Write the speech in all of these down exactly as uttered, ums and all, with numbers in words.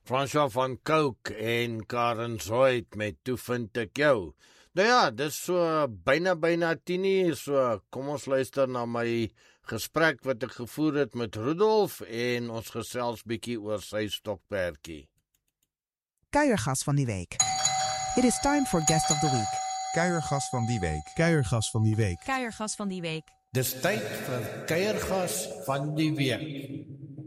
François van Cooke en Karen Zoid met Toe vind ek jou. Nou ja, dis so byna byna tien uur, so kom ons luister na my gesprek wat ek gevoer het met Rudolf en ons gesels bietjie oor sy stokperdjie. Kuiergas van die week. It is time for guest of the week. Kuiergas van die week. Kuiergas van die week. Kuiergas van die week. Dis tyd vir kuiergas van die week.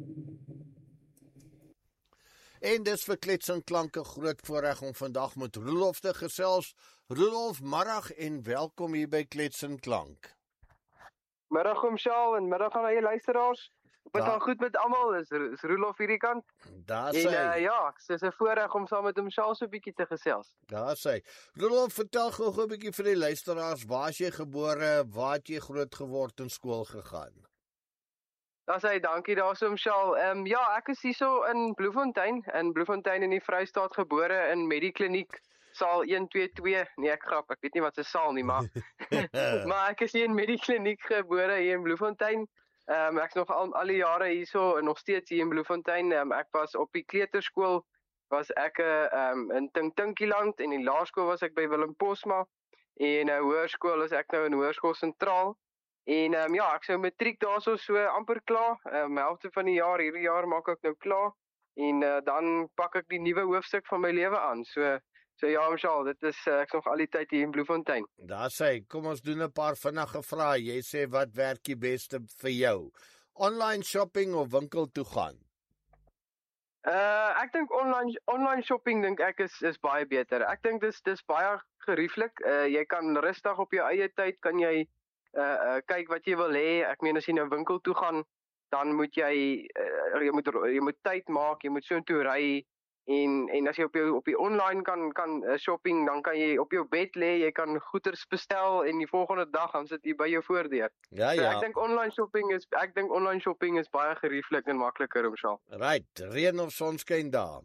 En dis vir Klets en Klanke groot voorreg om vandag met Rudolf te gesels. Rudolf, middag en welkom hier by Klets en Klank. Middag oom Shaal en middag aan al die luisteraars. Dit gaan goed met almal. Is is Rudolf hierdie kant. Daar En sê. uh, ja, dit is 'n voorreg om saam met oom Shaal so 'n bietjie te gesels. Daar sê. Rudolf, vertel gou 'n bietjie vir die luisteraars, waar is jy gebore, waar het jy groot geword en skool gegaan? Dan sê dankie daarso oom Shaal. Ehm um, ja, ek is hierso in Bloemfontein, in Bloemfontein in die Vrystaat gebore in Medikliniek saal een twee twee. Nee, ek grap, ek weet nie wat se saal nie, maar maar ek is hier in Medikliniek gebore hier in Bloemfontein. Ehm um, ek's nog al al die jare hierso en nog steeds hier in Bloemfontein. Um, ek was op die kleuterskool was ek 'n um, in Tintinkiland en in laerskool was ek by Willem Posma en 'n uh, hoërskool is ek nou in Hoërskool Sentraal. En um, ja, ek sou matriek daarso so amper klaar. Ehm um, helfte van die jaar hierdie jaar maak ek nou klaar en uh, dan pak ek die nuwe hoofstuk van my lewe aan. So so ja, Michelle, dit is uh, ek's nog al die tyd hier in Bloemfontein. Daar sê, kom ons doen 'n paar vinnige vrae. Jy sê wat werk die beste vir jou? Online shopping of winkel toe gaan? Uh ek dink online online shopping dink ek is is baie beter. Ek dink dis dis baie gerieflik. Uh jy kan rustig op jou eie tyd kan jy uh, uh kyk wat jy wil hê. Ek meen as jy na 'n winkel toe gaan, dan moet jy uh, jy moet jy moet tyd maak, jy moet so intoe ry. En en as jy op jou op die online kan kan uh, shopping, dan kan jy op jou bed lê, jy kan goederes bestel en die volgende dag dan sit jy by jou voordeur. Ja, So ja. ek dink online shopping is ek dink online shopping is baie gerieflik en makliker om sal. Right, reën of sonskyn daar?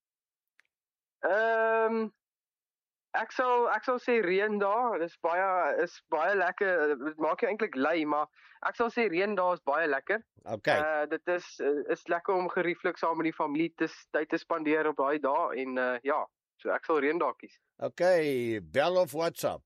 Ehm um, ek sal ek sal sê reën daar, dis baie is baie lekker. Dit maak jou eintlik lui, maar ek sal sê reën daar is baie lekker. Okay. Uh dit is uh, is lekker om gerieflik saam met die familie te tyd te spandeer op daai dae en uh, ja, so ek sal reën daar kies. Okay, bel of WhatsApp?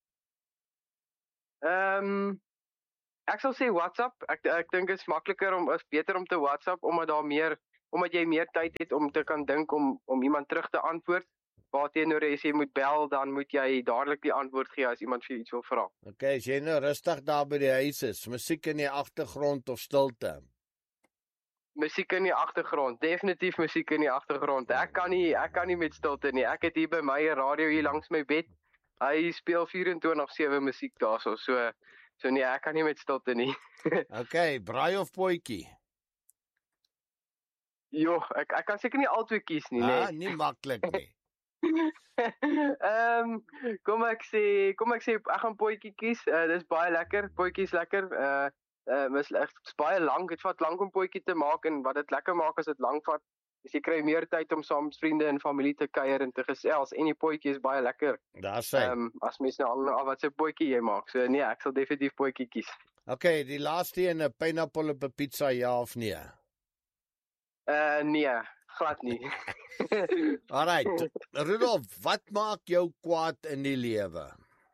Ehm um, ek sal sê WhatsApp. Ek ek dink dit is makliker om is beter om te WhatsApp omdat daar meer omdat jy meer tyd het om te kan dink om om iemand terug te antwoord. Waarteenoor as jy moet bel, dan moet jy dadelik die antwoord gee as iemand vir jou iets wil vra. Okay, as jy nou rustig daar by die huis is, musiek in die agtergrond of stilte? Musiek in die agtergrond, definitief musiek in die agtergrond. Ek kan nie ek kan nie met stilte nie. Ek het hier by my 'n radio hier langs my bed. Hy speel vierentwintig sewe musiek daarso. So so nee, ek kan nie met stilte nie. Okay, braai of potjie? Jo, ek ek kan seker nie albei kies nie, Ah, nee. nie maklik nie. Ehm um, kom ek sê, kom ek sê ek gaan potjie kies. Uh, dis baie lekker. Potjie is lekker. Uh uh is is baie lank. Dit vat lank om potjie te maak en wat dit lekker maak as dit lank vat, is jy kry meer tyd om saam met vriende en familie te kuier en te gesels en die potjie is baie lekker. Daar sê. Ehm um, as mens nou al af wat se potjie jy maak. So nee, ek sal definitief potjie kies. Okay, die laaste een, 'n pineappel op 'n pizza, ja of nee? Uh nee, glad nie. Alright. Rudolf, wat maak jou kwaad in die lewe?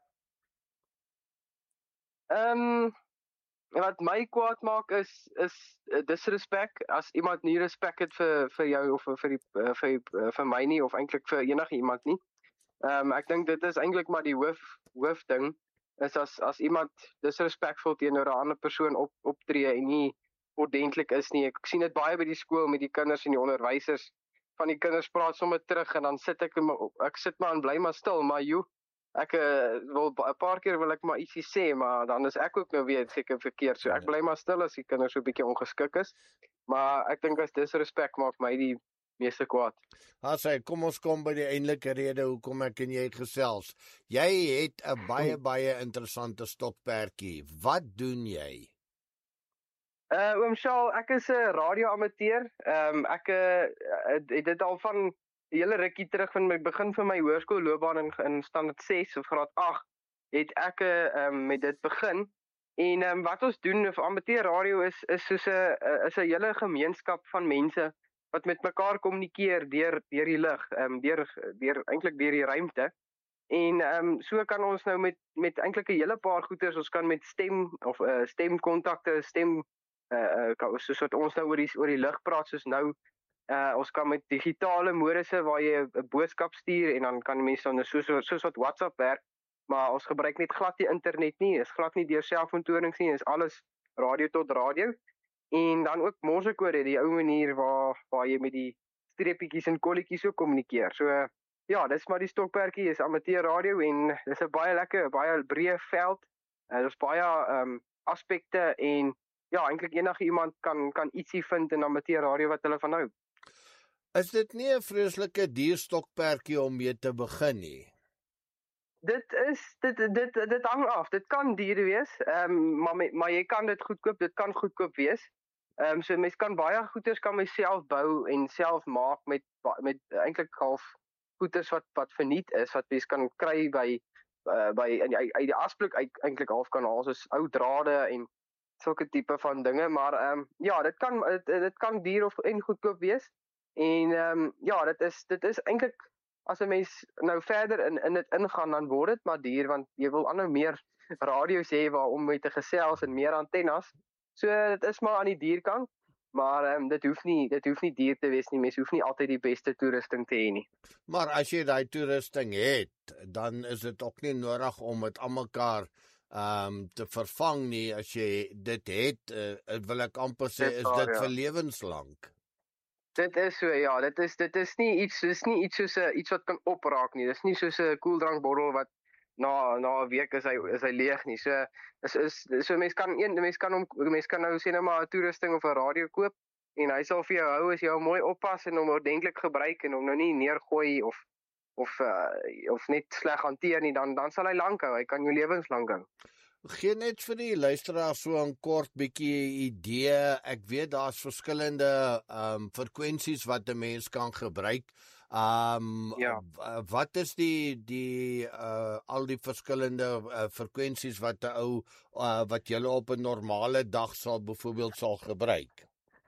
Ehm um, wat my kwaad maak is is uh, disrespek. As iemand nie respek het vir vir jou of vir die uh, vir uh, vir my nie of eintlik vir enige iemand nie. Ehm um, ek dink dit is eintlik maar die hoof hoof ding is as as iemand disrespekvol teenoor 'n ander persoon op optree en nie ordentlik is nie. Ek sien dit baie by die skool met die kinders en die onderwysers. Van die kinders praat sommer terug en dan sit ek ek sit maar en bly maar stil, maar joe, ek uh, wil 'n paar keer wil ek maar ietsie sê, maar dan is ek ook nou weer seker verkeerd. So ek bly maar stil as die kinders so 'n bietjie ongeskik is. Maar ek dink as disrespek maak my die meeste kwaad. Haai, kom ons kom by die eintlike rede hoekom ek en jy gesels. Jy het 'n baie baie interessante stokperdjie. Wat doen jy? Uh oom Shaal, ek is 'n radioamateur. Ehm um, ek uh, het dit al van 'n hele rukkie terug van my begin van my hoërskoolloopbaan in in standaard ses of graad agt het ek uh, um, met dit begin. En um, wat ons doen vir amateur radio is is soos 'n is 'n hele gemeenskap van mense wat met mekaar kommunikeer deur deur die lug, ehm um, deur deur eintlik deur die ruimte. En ehm um, so kan ons nou met met eintlik 'n hele paar goeters, ons kan met stem of uh, stemkontakte, stem uh, uh soos wat ons nou oor die oor die lug praat soos nou. Uh, ons kan met digitale modusse waar jy 'n boodskap stuur en dan kan mense dan soos soos wat WhatsApp werk, maar ons gebruik net glad nie internet nie, is glad nie deur selfoontonings nie, is alles radio tot radio. En dan ook morsekode, die ou manier waar waar jy met die streepietjies en kolletjies so kommunikeer. So uh, ja, dis maar die stokperdjie, is amateur radio en dis 'n baie lekker, baie breë veld. Uh, Daar's baie ehm um, aspekte en ja, eintlik enige iemand kan kan ietsie vind in amateur radio wat hulle van hou. Is dit nie 'n vreeslike duur stokperdjie om mee te begin nie? Dit is dit dit dit hang af. Dit kan duur wees. Ehm um, maar maar jy kan dit goedkoop, dit kan goedkoop wees. Ehm um, so mens kan baie goeders kan myself bou en self maak met met eintlik half goeders wat wat verniet is wat mens kan kry by uh, by uit die asblik uit eintlik half kan haal soos ou drade en sulke tipe van dinge, maar ehm um, ja, dit kan dit, dit kan duur of en goedkoop wees. En ehm um, ja, dit is dit is eintlik as 'n mens nou verder in in dit ingaan, dan word dit maar duur want jy wil ander meer radio's hê waar om mee te gesels en meer antennes. So dit is maar aan die duurkant, maar ehm um, dit hoef nie dit hoef nie duur te wees nie. Mens hoef nie altyd die beste toerusting te hê nie. Maar as jy daai toerusting het, dan is dit ook nie nodig om dit almekaar ehm um, te vervang nie. As jy dit het, uh, wil ek amper sê Dit is daar, dit ja. vir lewenslank. Dit is so, ja, dit is dit is nie iets dis nie iets soos 'n iets wat kan opraak nie. Dis nie soos 'n koeldrankbottel wat na na 'n week is hy is hy leeg nie. So is is so mense kan een mense kan hom mense kan nou sê nou maar 'n toerusting of 'n radio koop en hy sal vir jou hou as jy hom mooi oppas en hom ordentlik gebruik en hom nou nie neergooi of of uh, of net sleg hanteer nie, dan dan sal hy lank hou. Hy kan jou lewenslank hou. Gee net vir die luisteraars so 'n kort bietjie idee. Ek weet daar's verskillende ehm um, frekwensies wat 'n mens kan gebruik. Ehm um, Ja. wat is die die uh al die verskillende uh, frekwensies wat 'n ou uh, wat jy op 'n normale dag sal byvoorbeeld sal gebruik?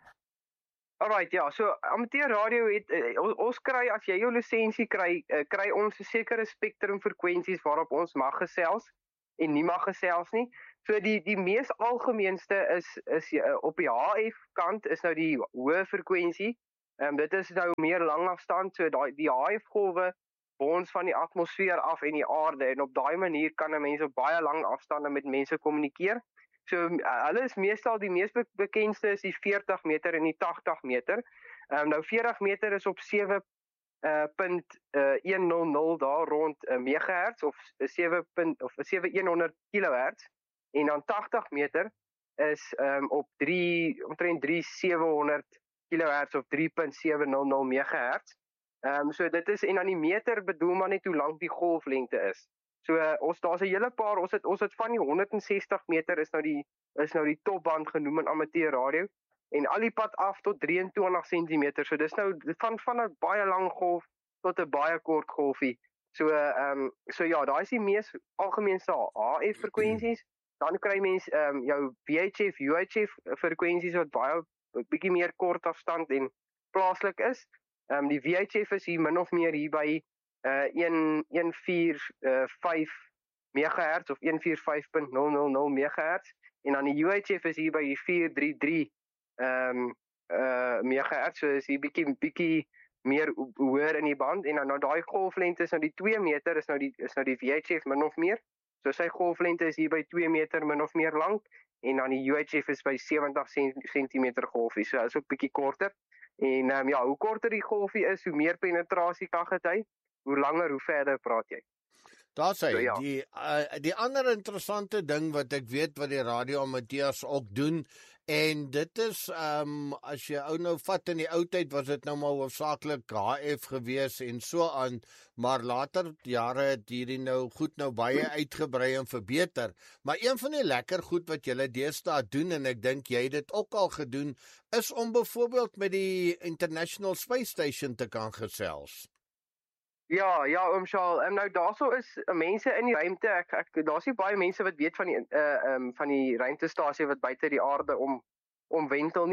Alright, ja, so amateur radio het uh, ons, ons kry as jy jou lisensie kry, uh, kry ons 'n sekere spektrum frekwensies waarop ons mag gesels en nie mag gesels nie. So die die mees algemeenste is is uh, op die H F kant is nou die hoë frekwensie. Ehm um, dit is nou meer langafstand, so daai die H F golwe bons van die atmosfeer af en die aarde en op daai manier kan 'n mens op baie lang afstande met mense kommunikeer. So uh, hulle is meestal die mees be bekendste is die veertig meter en die tagtig meter. Ehm um, nou veertig meter is op sewe punt honderd daar rond uh, megahertz of sewe of sewe thousand one hundred kilohertz en dan tagtig meter is um, op drie omtrent drie thousand sewe honderd kilohertz of drie punt sewe nul nul megahertz. Ehm um, so dit is en dan die meter bedoel maar net hoe lank die golflengte is. So uh, ons daar's 'n hele paar ons het ons het van die honderd sestig meter is nou die is nou die topband genoem in amateur radio en al die pad af tot drie en twintig sentimeter. So dis nou van van 'n baie lang golf tot 'n baie kort golfie. So ehm um, so ja, daai is die mees algemeenste H F frekwensies. Dan kry mens ehm um, jou V H F, U H F frekwensies wat baie bietjie meer kort afstand en plaaslik is. Ehm um, die V H F is hier min of meer hier by uh one forty-five megahertz of one forty-five punt nul nul nul megahertz en dan die U H F is hier by die four thirty-three ehm um, uh megahertz, so is hier bietjie bietjie meer hoër in die band en dan nou daai golflengte is nou die two meter is nou die is nou die V H F min of meer. So sy golflengte is hier by two meter min of meer lank en dan die U H F is by seventy sentimeter golfie. So is ook bietjie korter. En um, ja, hoe korter die golfie is, hoe meer penetrasie kan hy, hoe langer, hoe verder praat jy. Daar sê so, ja. die uh, die ander interessante ding wat ek weet wat die radioamateurs ook doen en dit is ehm um, as jy ou nou vat in die ou tyd was dit nou maar hoofsaaklik H F gewees en so aan, maar later jare het hierdie nou goed nou baie uitgebrei en verbeter. Maar een van die lekker goed wat julle deesdae doen en ek dink jy het dit ook al gedoen is om byvoorbeeld met die International Space Station te kan gesels. Ja, ja, oom Shaal. Um, nou daarso is uh, mense in die ruimte. Ek, ek daar's nie baie mense wat weet van die uh um van die ruimtestasie wat buite die aarde om omwentel nie.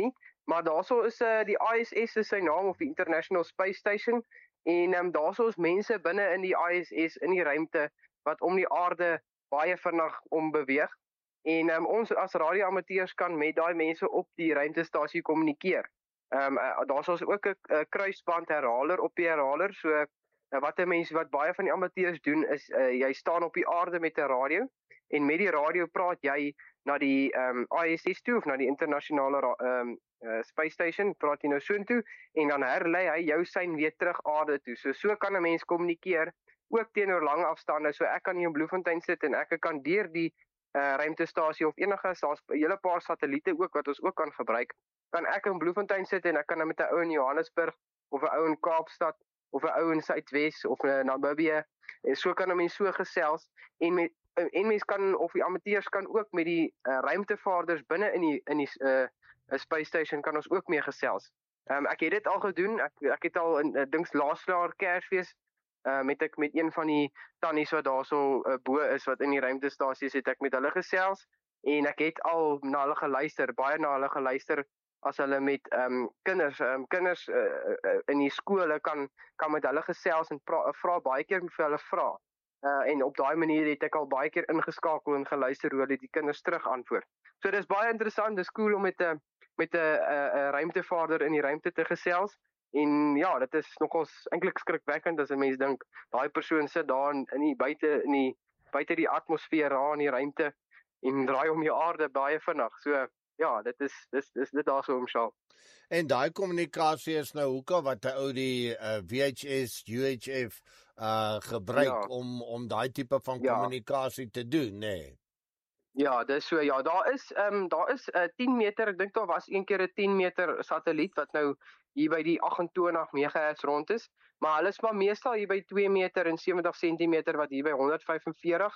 Maar daarso is uh, die I S S is sy naam, of die International Space Station, en um, daarso is mense binne in die I S S in die ruimte wat om die aarde baie vinnig om beweeg. En um, ons as radioamateurs kan met daai mense op die ruimtestasie kommunikeer. Um, uh, Daar's ook 'n kruisband herhaler op die herhaler, so uh, wat 'n mens wat baie van die amateurs doen is uh, jy staan op die aarde met 'n radio en met die radio praat jy na die um, I S S toe of na die internasionale um, uh, space station, praat jy nou soontoe en dan herlei hy jou sein weer terug aarde toe. So so kan 'n mens kommunikeer ook teenoor lang afstande. So ek kan hier in Bloemfontein sit en ek kan deur die uh, ruimtestasie of enige, daar's 'n hele paar satelliete ook wat ons ook kan gebruik. Kan ek in Bloemfontein sit en ek kan met 'n ou in Johannesburg of 'n ou in Kaapstad of 'n ou in Suidwes of in Namibië. So kan 'n mens so gesels en met en mens kan of die amateurs kan ook met die uh, ruimtevaarders binne in die in die uh, space station kan ons ook mee gesels. Um, ek het dit al gedoen. Ek ek het al in uh, dings laas jaar Kersfees uh, met ek met een van die tannies wat daarso uh, bo is wat in die ruimtestasies het ek met hulle gesels en ek het al na hulle geluister, baie na hulle geluister as hulle met um, kinders um, kinders uh, uh, in die skole kan kan met hulle gesels en vra baie keer vir hulle vra. Uh, en op daai manier het ek al baie keer ingeskakel en geluister hoe hulle die kinders terug antwoord. So dis baie interessant, dis cool om met 'n met 'n ruimtevaarder in die ruimte te gesels. En ja, dit is nogals eintlik skrikwekkend as 'n mens dink daai persoon sit daar in, in die buite in die buite die atmosfeer daar in die ruimte en draai om die aarde baie vinnig. So ja, dit is dis dis dit daarso om sal. En daai kommunikasie is nou hoekom wat 'n ou die uh, V H S, U H F uh gebruik ja. om om daai tipe van kommunikasie ja. te doen, nê. Nee. Ja, dis so ja, daar is ehm um, daar is 'n uh, tien meter, ek dink daar was een keer 'n tien meter satelliet wat nou hier by die agt en twintig megahertz rond is, maar hulle is maar meestal hier by twee meter en sewentig sentimeter wat hier by honderd vyf en veertig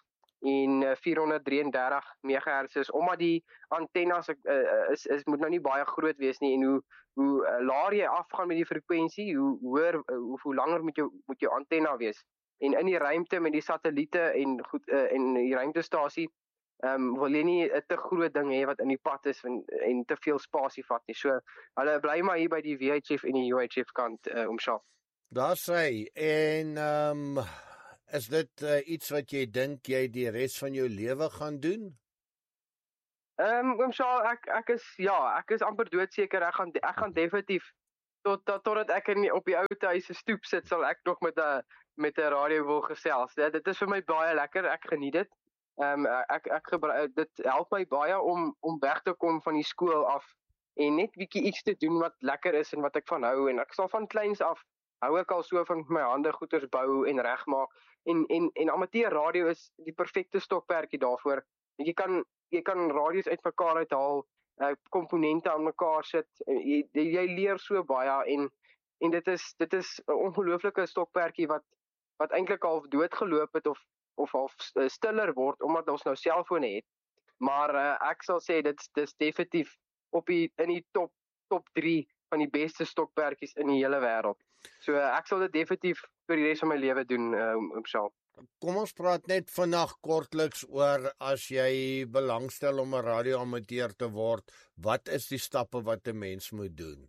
en vierhonderd drie en dertig megahertz is, omdat die antennes uh, is is moet nou nie baie groot wees nie en hoe hoe uh, laer jy afgaan met die frekwensie, hoe hoër uh, hoe, hoe langer moet jou moet jou antenne wees. En in die ruimte met die satelliete en goed uh, en die ruimtestasie ehm um, wil jy nie 'n te groot ding hê wat in die pad is en, en te veel spasie vat nie. So hulle bly maar hier by die V H F en die U H F kant uh, omshaal. Daar sê en ehm um... is dit uh, iets wat jy dink jy die res van jou lewe gaan doen? Ehm um, omshaal ek ek is ja, ek is amper doodseker ek gaan ek gaan definitief tot tot totdat ek in op die ou huis se stoep sit, sal ek nog met 'n met 'n radio wil gesels. Dit, dit is vir my baie lekker. Ek geniet dit. Ehm um, ek ek gebruik dit help my baie om om weg te kom van die skool af en net bietjie iets te doen wat lekker is en wat ek van hou en ek sal van kleins af hou ek al so van my hande goeders bou en regmaak en en en amateur radio is die perfekte stokperdjie daarvoor. Jy kan jy kan radio's uitmekaar uithaal, uh, komponente aan mekaar sit. Jy, jy leer so baie en en dit is dit is 'n ongelooflike stokperdjie wat wat eintlik al doodgeloop het of of half stiller word omdat ons nou selfone het. Maar uh, ek sal sê dit dis definitief op die in die top top drie van die beste stokperdjies in die hele wêreld. So uh, ek sal dit definitief vir die res van my lewe doen uh, om om self. Kom ons praat net vandag kortliks oor as jy belangstel om 'n radioamateur te word, wat is die stappe wat 'n mens moet doen?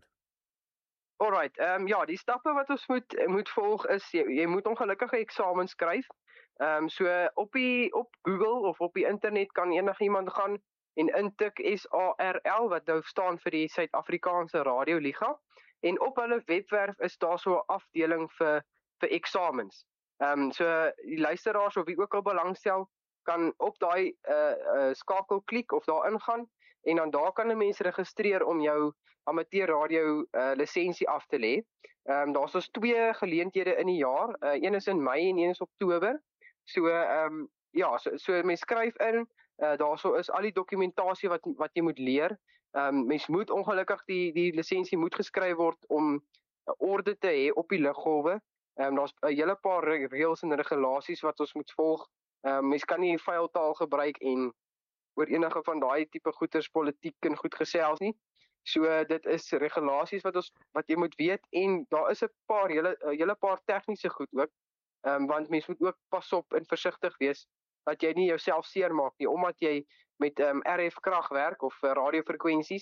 Alright, ehm um, ja, die stappe wat ons moet moet volg is jy, jy moet ongelukkige eksamen skryf. Ehm um, so op die op Google of op die internet kan enigiemand gaan en intik S A R L wat nou staan vir die Suid-Afrikaanse Radio Liga en op hulle webwerf is daar so 'n afdeling vir vir eksamens. Ehm um, so die luisteraars of wie ook al belangstel kan op daai uh, uh, skakel klik of daar ingaan en dan daar kan 'n mens registreer om jou amateur radio uh, lisensie af te lê. Ehm um, daar's ons twee geleenthede in die jaar. Uh, een is in Mei en een is Oktober. So ehm um, ja, so, so mens skryf in, uh, daarso is al die dokumentasie wat wat jy moet leer. Ehm um, mens moet ongelukkig die die lisensie moet geskryf word om 'n orde te hê op die luggolwe. Ehm um, daar's 'n hele paar reëls en regulasies wat ons moet volg. Ehm um, mens kan nie vuiltaal gebruik en oor enige van daai tipe goeters politiek en goed gesels nie. So uh, dit is regulasies wat ons wat jy moet weet en daar is 'n paar hele 'n hele paar tegniese goed ook. Ehm um, want mens moet ook pas op en versigtig wees dat jy nie jouself seermaak nie omdat jy met ehm um, R F krag werk of uh, radiofrekwensies.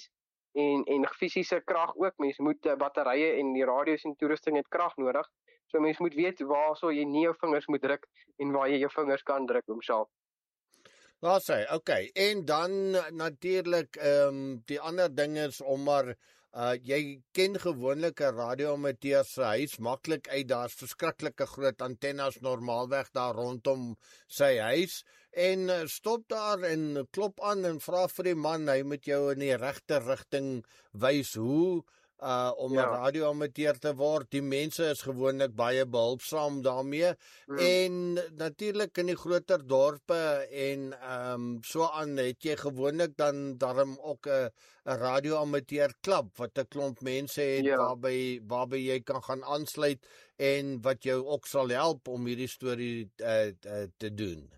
en en fisiese krag ook. Mens moet uh, batterye en die radio's en toerusting het krag nodig. So mens moet weet waar so jy nie jou vingers moet druk en waar jy jou vingers kan druk om self. Daar sê, okay. En dan natuurlik ehm um, die ander ding is om maar uh jy ken gewoonlik 'n radioamateur se huis maklik uit. Daar's verskriklike groot antennes normaalweg daar rondom sy huis. En uh, stop daar en klop aan en vra vir die man, hy moet jou in die regte rigting wys hoe uh om 'n Ja. radioamateur te word. Die mense is gewoonlik baie behulpsaam daarmee. Mm. En natuurlik in die groter dorpe en ehm um, so aan het jy gewoonlik dan daarom ook 'n 'n radioamateur klub wat 'n klomp mense het Ja. waarby waarby jy kan gaan aansluit en wat jou ook sal help om hierdie storie uh, uh, te doen.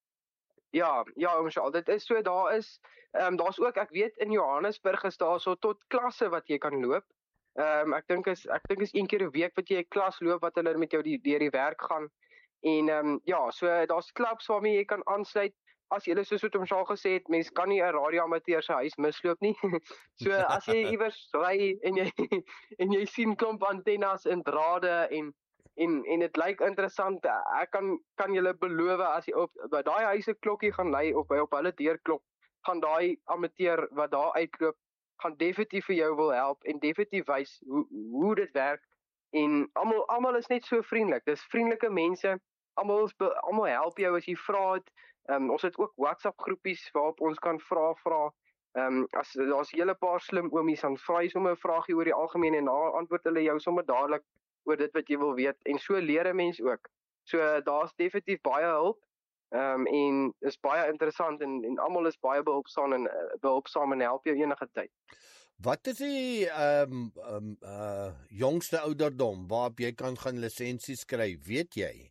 Ja, ja, oom Shaal, dit is so, daar is, ehm um, daar's ook, ek weet in Johannesburg is daar so tot klasse wat jy kan loop. Ehm um, ek dink is ek dink is een keer 'n week wat jy 'n klas loop wat hulle met jou die deur die werk gaan. En ehm um, ja, so daar's klubs waarmee jy kan aansluit. As jy soos wat oom Shaal gesê het, mens kan nie 'n radioamateur se huis misloop nie. So as jy iewers ry en jy en jy sien klomp antennes en drade en En en dit lyk interessant. Ek kan kan julle beloof as jy op by daai huise klokkie gaan lei of by op hulle deur klop, gaan daai amateur wat daar uitloop, gaan definitief vir jou wil help en definitief wys hoe hoe dit werk. En almal almal is net so vriendelik. Dis vriendelike mense. Almal almal help jou as jy vra het. Um, ons het ook WhatsApp groepies waarop ons kan vra vra. Ehm um, as daar's 'n hele paar slim oomies dan vra jy sommer 'n vraagie oor die algemeen en dan antwoord hulle jou sommer dadelik oor dit wat jy wil weet en so leer 'n mens ook. So daar's definitief baie hulp. Ehm um, en is baie interessant en en almal is baie behulpsaam en uh, behulpsaam en help jou enige tyd. Wat is die ehm um, um, uh jongste ouderdom waarop jy kan gaan lisensie skryf, weet jy?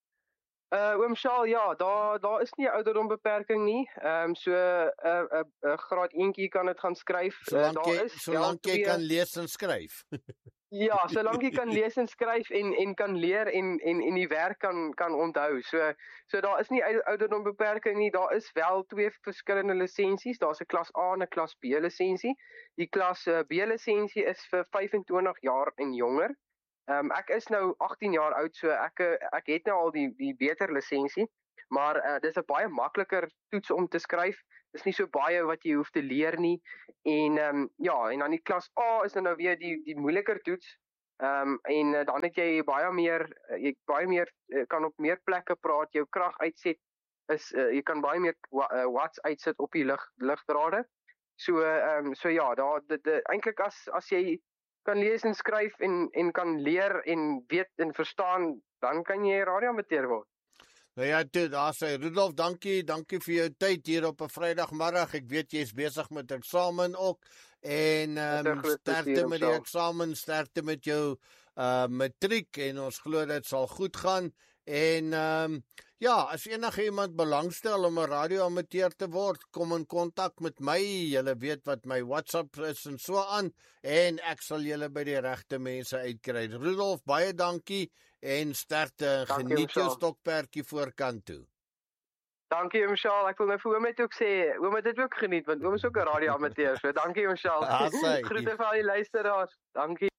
Uh oom Shaal, ja, daar daar is nie 'n ouderdombeperking nie. Ehm um, so 'n uh, 'n uh, uh, graad eentjie kan dit gaan skryf. Solank uh, jy solank jy kan lees en skryf. Ja, solank jy kan lees en skryf en en kan leer en en en die werk kan kan onthou. So so daar is nie ouderdombeperking nie. Daar is wel twee verskillende lisensies. Daar's 'n klas A en 'n klas B lisensie. Die klas uh, B lisensie is vir vyf en twintig jaar en jonger. Ehm um, ek is nou agttien jaar oud, so ek ek het nou al die die beter lisensie, maar uh, dis 'n baie makliker toets om te skryf. Dis nie so baie wat jy hoef te leer nie. En ehm um, ja, en dan die klas A is dan nou weer die die moeiliker toets. Ehm um, en uh, dan het jy baie meer jy baie meer uh, kan op meer plekke praat, jou krag uitset is uh, jy kan baie meer wa uh, watts uitsit op die lig ligdrade. So ehm um, so ja, daar dit eintlik as as jy kan lees en skryf en en kan leer en weet en verstaan, dan kan jy radioamateur word. Nou ja, toe, daar sê Rudolf, dankie, dankie vir jou tyd hier op 'n Vrydagmiddag. Ek weet jy's besig met eksamen ook en ehm um, sterkte met die eksamen, sterkte met jou uh matriek en ons glo dit sal goed gaan. En ehm um, ja, as enige iemand belangstel om 'n radioamateur te word, kom in kontak met my. Julle weet wat my WhatsApp is en so aan en ek sal julle by die regte mense uitkry. Rudolf, baie dankie en sterkte. Geniet jou stokperdjie voorkant toe. Dankie oom Shaal. Ek wil my vir oom net ook sê, oom het dit ook geniet want oom is ook 'n radioamateur. So dankie oom Shaal. Groete vir al die luisteraars. Dankie.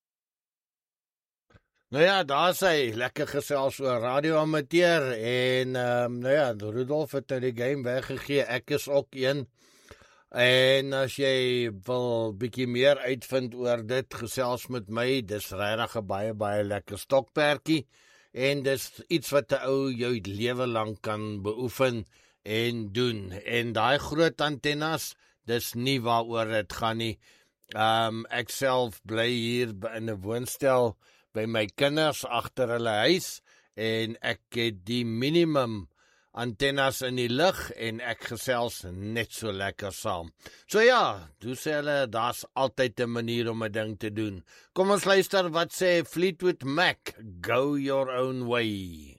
Nou ja, daar sê lekker gesels oor radioamateur en ehm um, nou ja, Rudolf het nou die game weggegee. Ek is ook een. En as jy wil bietjie meer uitvind oor dit, gesels met my. Dis regtig 'n baie baie lekker stokperdjie en dis iets wat 'n ou jou lewe lank kan beoefen en doen. En daai groot antennes, dis nie waaroor dit gaan nie. Ehm um, ek self bly hier in 'n woonstel by my kinders agter hulle huis en ek het die minimum antennes in die lug en ek gesels net so lekker saam. So ja, toe sê hulle, daar's altyd 'n manier om 'n ding te doen. Kom ons luister wat sê Fleetwood Mac, Go Your Own Way.